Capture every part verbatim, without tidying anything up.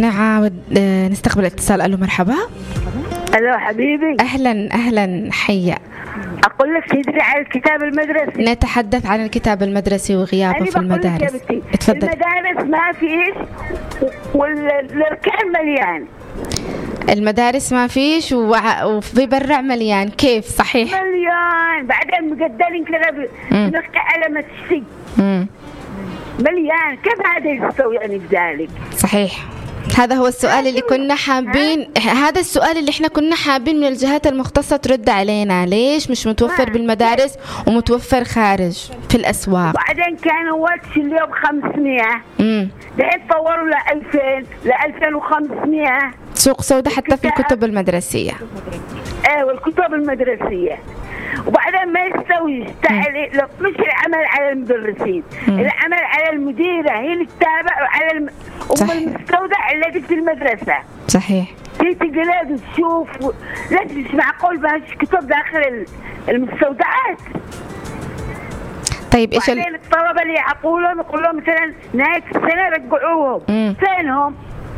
نعاود نستقبل اتصال. ألو مرحبا. ألو حبيبي. أهلا أهلا حيا. أقول لك تدري على الكتاب المدرسي؟ نتحدث عن الكتاب المدرسي وغيابه في المدارس. تفضل. المدارس ما فيش والاركان مليان. المدارس ما فيش وفي برع مليان. كيف؟ صحيح مليان. بعدين مقدرين كذا نحكي على مسجد مليان. كيف هذا يستوي يعني بذلك؟ صحيح. هذا هو السؤال اللي كنا حابين هذا السؤال اللي احنا كنا حابين من الجهات المختصة ترد علينا. ليش مش متوفر بالمدارس ومتوفر خارج في الأسواق؟ وبعدين كانوا وقت اليوم خمسمية دحين طوروا ل ألفين ل ألفين وخمسمية. سوق سوداء حتى في الكتب المدرسية. ايوه الكتب المدرسية. وبعدين ما يستوي مش العمل على المدرسين، العمل على المديرة هي اللي تتابع على الم... أم المستودع الذي في المدرسة. صحيح. هي تقلد وتشوف و... لا مش معقول بهاش كتب داخل المستودعات. طيب ايش ال... الطلبة اللي يعقولهم يقول لهم مثلا نهاية السنة رجعوهم. فينهم؟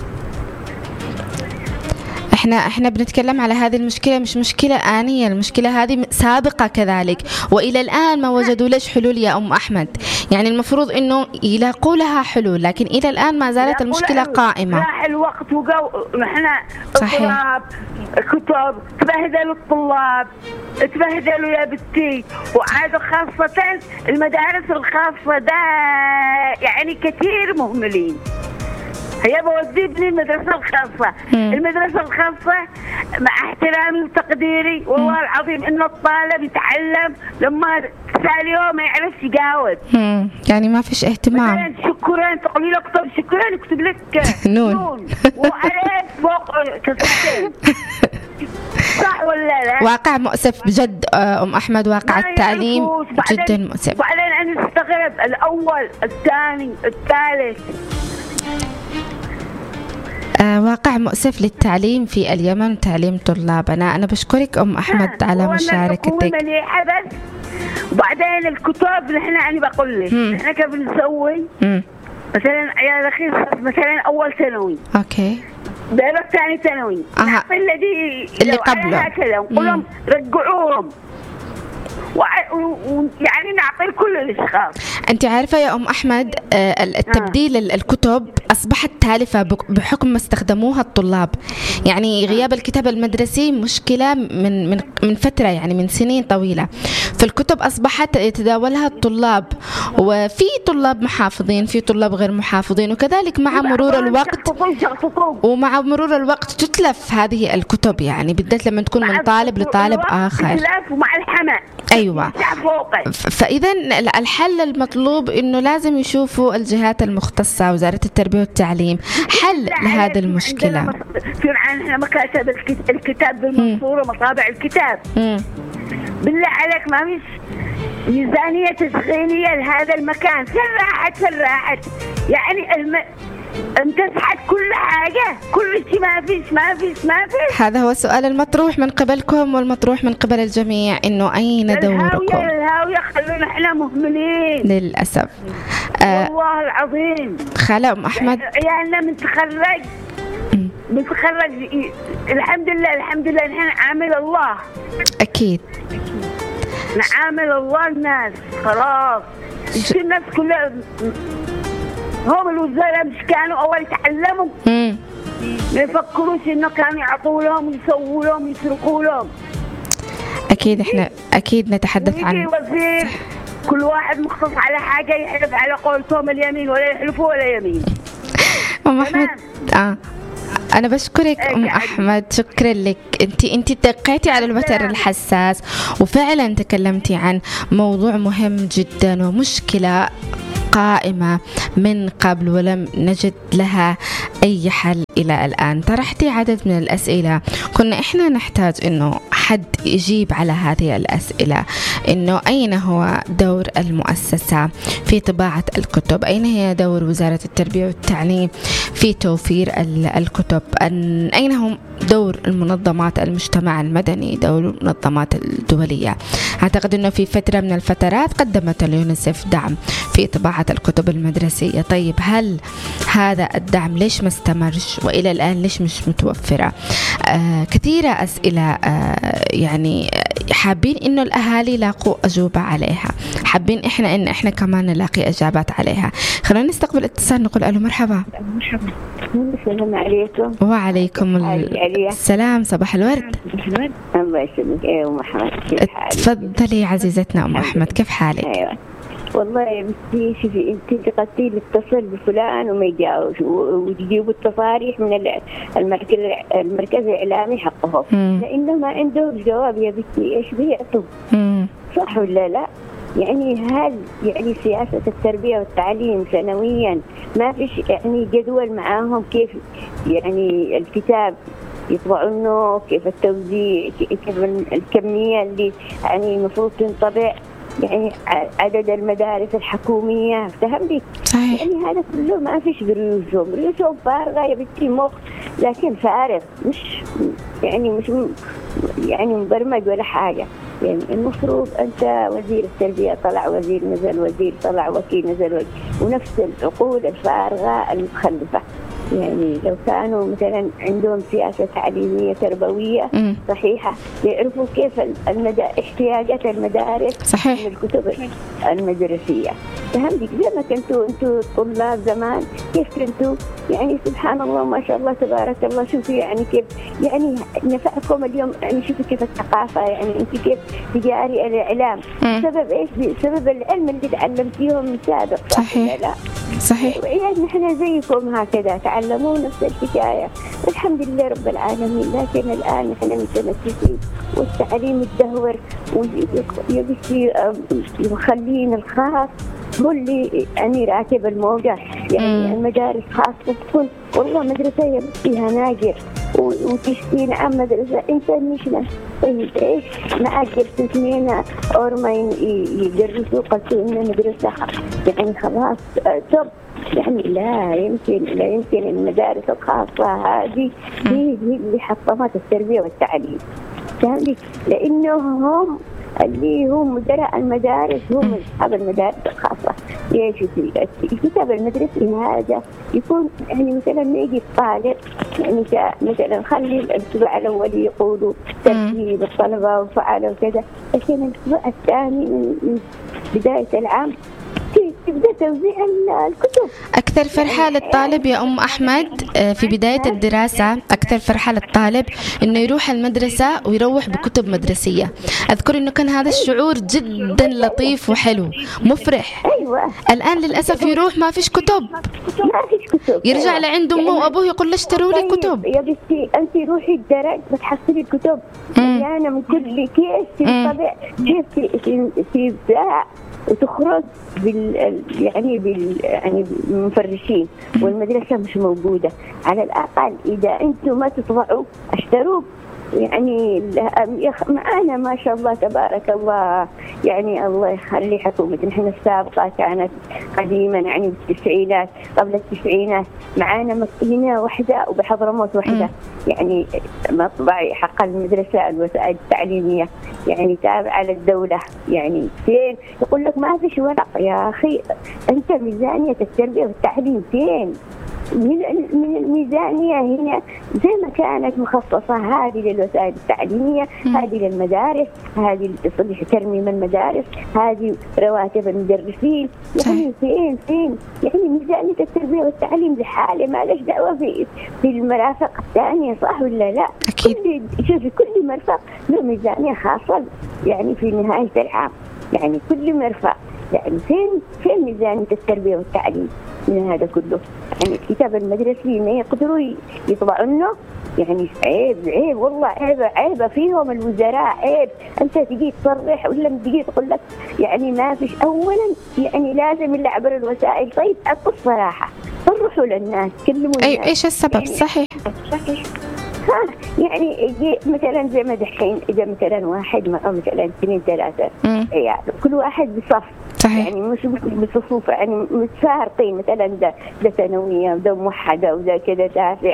احنا احنا بنتكلم على هذه المشكلة، مش مشكلة آنية، المشكلة هذه سابقة كذلك وإلى الآن ما وجدوا ليش حلول يا أم أحمد. يعني المفروض إنه يلاقوا لها حلول، لكن إلى الآن ما زالت المشكلة قائمة. راح الوقت وقو نحن اضراب كتب تبهدلوا الطلاب تبهدلوا يا بنتي. وعادوا خاصة المدارس الخاصة ده يعني كثير مهملين. هي بودي ابني المدرسة الخاصة. مم. المدرسة الخاصة مع احترامي وتقديري والله مم. العظيم إن الطالب يتعلم لما تسأل يوم ما يعرفش يجاوب. يعني ما فيش اهتمام. مثلا شكرا تقولي له اكتب شكرا يكتب لك نون, نون. وعليه فوق كسرتين. صح ولا لا؟ واقع مؤسف بجد أم أحمد. واقع التعليم جدا مؤسف. وبعدين أنا استغرب الأول الثاني الثالث. آه واقع مؤسف للتعليم في اليمن، تعليم طلابنا. أنا بشكرك أم أحمد على مشاركتك. مليحة بس. وبعدين الكتب نحن يعني بقول لك نحن كيف بنسوي مثلا عيال رخيص مثلا أول ثانوي أوكي بيروح ثاني ثانوي نعطي الذي اللي قبله هكذا ونقول لهم رجعوهم ويعني نعطي كل الاشخاص. انت عارفه يا ام احمد التبديل الكتب اصبحت تالفه بحكم ما استخدموها الطلاب. يعني غياب الكتاب المدرسي مشكله من من من فتره، يعني من سنين طويله. فالكتب اصبحت يتداولها الطلاب، وفي طلاب محافظين في طلاب غير محافظين، وكذلك مع مرور الوقت ومع مرور الوقت تتلف هذه الكتب. يعني بالذات لما تكون من طالب لطالب اخر. تتلف ومع الحمى. أيوة. فإذا الحل المطلوب إنه لازم يشوفوا الجهات المختصة، وزارة التربية والتعليم، حل لهذه المشكلة. في عندنا مكاتب الكتاب بالمنصورة ومطابع الكتاب. مم. بالله عليك ما فيش ميزانية تشغيلية لهذا المكان. فين راحت فين راحت يعني الم... امتسحت كل حاجة، كل شيء ما فيش ما فيش ما فيش. هذا هو السؤال المطروح من قبلكم والمطروح من قبل الجميع، إنه أين دوركم؟ الهاوية الهاوية خلونا إحنا مهملين للأسف. آه والله العظيم. خالة أم أحمد عيالنا بنتخرج بنتخرج الحمد لله الحمد لله نحن عامل الله. أكيد نعامل الله. الناس خلاص ش... الناس كلها هم الوزراء مش كانوا أول يتعلموا مم. ما يفكروش إنه كانوا يعطوا لهم ويسووا لهم ويسرقوا لهم. أكيد إحنا أكيد نتحدث عن وزير كل واحد مختص على حاجة يحلف على قولتهم اليمين ولا يحلفوا ولا يمين. أم أحمد آه أنا بشكرك أم أحمد، شكرا لك. أنت أنت دقيتي على الوتر الحساس، وفعلا تكلمتي عن موضوع مهم جدا ومشكلة قائمة من قبل ولم نجد لها أي حل إلى الآن. طرحتي عدد من الأسئلة كنا إحنا نحتاج إنه حد يجيب على هذه الأسئلة، إنه أين هو دور المؤسسة في طباعة الكتب، أين هي دور وزارة التربية والتعليم في توفير الكتب، أين هم دور المنظمات المجتمع المدني، دور المنظمات الدولية. أعتقد أنه في فترة من الفترات قدمت اليونيسف دعم في طباعة الكتب المدرسية. طيب هل هذا الدعم ليش ما استمرش وإلى الآن ليش مش متوفرة؟ آه كثيرة أسئلة آه يعني حابين إنه الأهالي يلاقوا أجوبة عليها، حابين إحنا إن إحنا كمان نلاقي إجابات عليها. خلينا نستقبل اتصال، نقول ألو مرحبا. مرحبا. السلام عليكم. وعليكم السلام، صباح الورد. الله يسلمك. أيوة أم أحمد، كيف حالك؟ تفضلي عزيزتنا أم أحمد، كيف حالك؟ أيوة والله يا بنتي، شوفي انت قلتي لي اتصل بفلان وما يجاوب، وتجيبوا التصاريح من المركز المركز الاعلامي حقهم، لانه ما عندهم جواب يا بنتي. ايش بيعطوا؟ صح ولا لا؟ يعني هل يعني سياسة التربية والتعليم سنويا ما فيش يعني جدول معاهم كيف يعني الكتاب يطبعونه، كيف التوزيع، كيف الكمية اللي يعني المفروض تنطبع، يعني عدد المدارس الحكومية، فهمتي؟ صحيح. يعني هذا كله ما فيش بريوزهم، بريوزهم فارغة يا بنتي مخ، لكن فارغ، مش يعني مش يعني مبرمج ولا حاجة. يعني المفروض أنت وزير التربية طلع وزير نزل وزير، طلع وكيل نزل وكيل، ونفس العقول الفارغة المتخلفة. يعني لو كانوا مثلا عندهم سياسة تعليمية تربوية م. صحيحة، يعرفوا كيف المدى احتياجات المدارس، صحيح، من الكتب المدرسية. فهمتك؟ زي ما كنتوا انتوا طلاب زمان، كيف كنتوا يعني سبحان الله ما شاء الله تبارك الله. شوفي يعني كيف يعني نفعكم اليوم، يعني شوفي كيف الثقافة، يعني انت كيف تجاري الإعلام م. سبب ايش؟ بسبب العلم اللي تعلمتيهم من سابق. صحيح لا صحيح. يعني نحن زيكم هكذا تعلموا نفس الحكاية، الحمد لله رب العالمين. لكن الآن نحن متمسكين والتعليم الدهور، ويبكي يخلين الخاص هو اللي يعني راكب الموجة. يعني المدارس خاصة تكون والله مدرسة يبكيها ناجر وتشتين عن مدرسة انترناشونال. طيب ايش ما أجل تسمينا أورما يدرسوا قلتوا إن مدرسة يعني خلاص توب. يعني لا يمكن لا يمكن المدارس الخاصة هذه هي اللي حطمت التربية والتعليم، فهمتي؟ لأنه هم اللي هم مدراء المدارس هم أصحاب المدارس الخاصة. ليش الكتاب المدرسي هذا يكون يعني مثلا ما يجي الطالب يعني مثلا خلي الأسبوع الأول يقولوا ترتيب الطلبة وفعلوا كذا، لكن الأسبوع الثاني من بداية العام تبدأ توزيع الكتب. أكثر فرحة للطالب يا أم أحمد في بداية الدراسة، أكثر فرحة للطالب إنه يروح المدرسة ويروح بكتب مدرسية. أذكر إنه كان هذا الشعور جدا لطيف وحلو مفرح. أيوة. الآن للأسف يروح ما فيش كتب، ما فيش كتب، يرجع أيوة. لعند أمه وأبوه يقول له اشتروا لي كتب. يا بنتي أنت روحي الدرج بتحصلي الكتب يعني من كل كيس تنطبع كيف تبدأ وتخرج بال يعني بال يعني المفرشين، والمدرسة مش موجودة. على الأقل إذا أنتم ما تطبعوا اشتروا. يعني معنا ما شاء الله تبارك الله، يعني الله يخلي حكومة نحن السابقة كانت قديما يعني بالتسعينات قبل التسعينات معنا مكتبة واحدة وبحضرموت واحدة، يعني مطبع حق المدرسة الوسائل التعليمية يعني تابعة للدولة. يعني فين يقول لك ما فيش ورق يا أخي، أنت ميزانية التربية والتعليم فين؟ من من الميزانية هنا زي ما كانت مخصصة هذه للوسائل التعليمية، هذه للمدارس، هذه لتصليح ترميم المدارس، هذه رواتب المدرسين. يعني فين فين يعني ميزانية التربية والتعليم لحالة ما لش دعوة في في المرافق الثانية، صح ولا لا؟ أكيد. كل شوفي كل مرفق له ميزانية خاصة يعني في نهاية العام، يعني كل مرفق يعني فين فين ميزانية التربية والتعليم من هذا كله؟ يعني الكتاب المدرسي ما يقدروا يطبعونه، يعني عيب عيب والله عيب عيب فيهم الوزراء، عيب. أنت تجي تصرح ولا تجي تقول لك يعني ما فيش. أولا يعني لازم اللي عبر الوسائل طيب أقول الصراحة صرحوا للناس كلموا أي إيش السبب؟ يعني صحيح صحيح ها يعني مثلا زي ما دحين إذا مثلا واحد معه مثلا اثنين ثلاثة يعني كل واحد بصف، صحيح. يعني مش بصفوف يعني متفارقين، مثلا ده ده ثانوية وده موحدة وده كده دافع،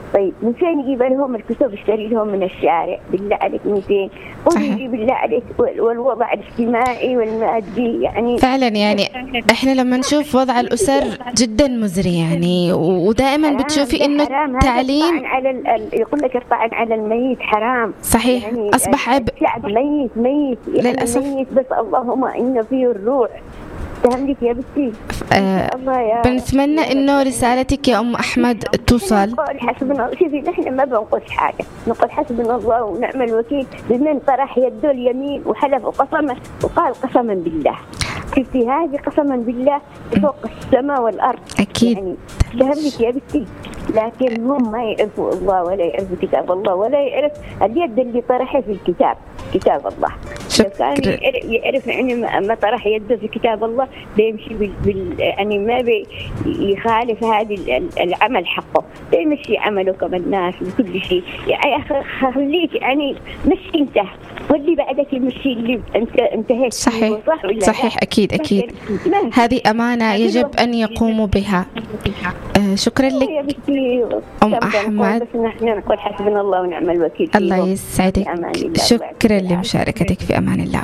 طيب من فين يجيب لهم الكتب؟ اشتري لهم من الشارع بالله عليك من فين؟ قولي بالله عليك. والوضع الاجتماعي والمادي يعني فعلا يعني احنا لما نشوف وضع الأسر جدا مزري يعني، ودائما بتشوفي انه التعليم على ال... يقول لك الطعن على الميت حرام. صحيح يعني اصبح عبء. الشعب ميت ميت يعني للأسف. ميت بس اللهم إن فيه الروح. فهمتك يا بنتي؟ آه بنتمنى انه رسالتك يا ام احمد توصل. نقول حسبنا، شوفي نحن ما بنقول حاجه، نقول حسبنا الله ونعم الوكيل. بمن طرح يده اليمين وحلف وقسم وقال قسما بالله. شفتي هذه قسما بالله فوق السماء والارض اكيد يعني. فهمتك يا بنتي؟ لكن هم ما يعرفوا الله ولا يعرفوا كتاب الله ولا يعرف اليد اللي طرحها في الكتاب، كتاب الله. لو كان يعرف يعني ما طرح يده في كتاب الله بيمشي بال, بال يعني ما بيخالف هذه العمل حقه، بيمشي عمله كما الناس وكل شيء يعني. خليك يعني مشي انت واللي بعدك يمشي اللي انت انتهيت. صحيح صح ولا صحيح لا؟ اكيد اكيد هذه امانه يجب ان يقوموا بها. آه شكرا لك ام احمد. بس نحن نقول حسبنا الله ونعم الوكيل. الله يسعدك، شكرا لمشاركتك. في امان الله.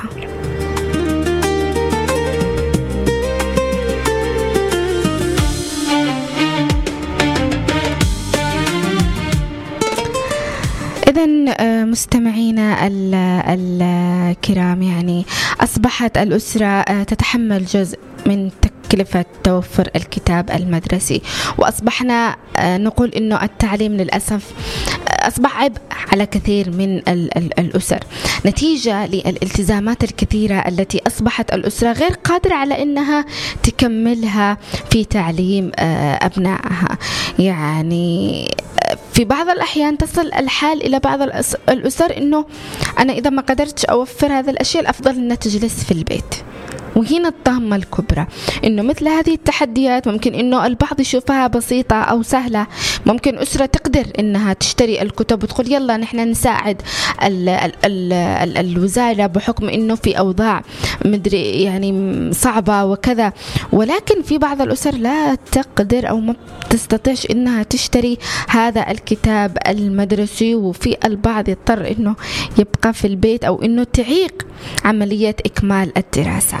إذن مستمعينا الكرام، يعني أصبحت الأسرة تتحمل جزء من تكلفة توفر الكتاب المدرسي، وأصبحنا نقول إنه التعليم للأسف أصبح عبء على كثير من الأسر نتيجة للالتزامات الكثيرة التي أصبحت الأسرة غير قادرة على أنها تكملها في تعليم أبنائها. يعني في بعض الأحيان تصل الحال إلى بعض الأسر إنه أنا إذا ما قدرتش أوفر هذا الأشياء الأفضل أن تجلس في البيت. وهنا الطامة الكبرى إنه مثل هذه التحديات ممكن إنه البعض يشوفها بسيطة أو سهلة. ممكن أسرة تقدر إنها تشتري الكتب وتقول يلا نحن نساعد ال ال ال ال الوزارة بحكم إنه في أوضاع مدري يعني صعبة وكذا، ولكن في بعض الأسر لا تقدر أو ما تستطيعش إنها تشتري هذا الكتاب المدرسي، وفي البعض يضطر إنه يبقى في البيت أو إنه تعيق عملية إكمال الدراسة.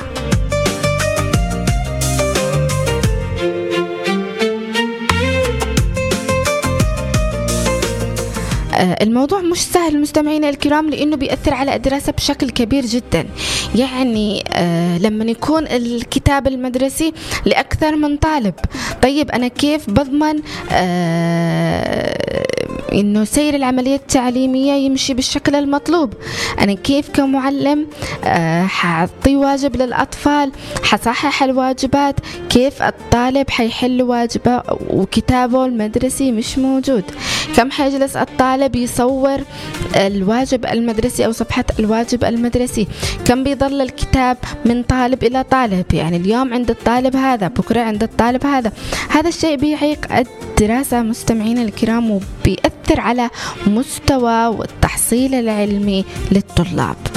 الموضوع مش سهل مستمعينا الكرام، لأنه بيأثر على الدراسة بشكل كبير جدا. يعني آه لما يكون الكتاب المدرسي لأكثر من طالب، طيب أنا كيف بضمن آه إنه سير العملية التعليمية يمشي بالشكل المطلوب؟ أنا كيف كمعلم آه حأعطي واجب للأطفال، حصحح الواجبات، كيف الطالب حيحل واجبه وكتابه المدرسي مش موجود؟ كم حيجلس الطالب يصور الواجب المدرسي أو صفحة الواجب المدرسي؟ كم بيضل الكتاب من طالب إلى طالب؟ يعني اليوم عند الطالب هذا، بكرة عند الطالب هذا. هذا الشيء بيعيق الدراسة مستمعين الكرام، وبيأثر على مستوى والتحصيل العلمي للطلاب.